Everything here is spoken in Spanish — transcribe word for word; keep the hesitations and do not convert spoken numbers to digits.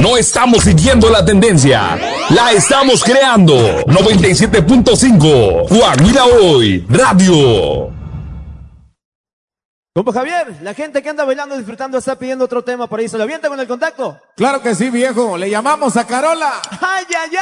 No estamos siguiendo la tendencia, la estamos creando. noventa y siete punto cinco, Coahuila Hoy, Radio. Compa Javier, la gente que anda bailando y disfrutando está pidiendo otro tema por ahí. ¿Se lo avienta con el contacto? Claro que sí, viejo. Le llamamos a Carola. ¡Ay, ay, ay!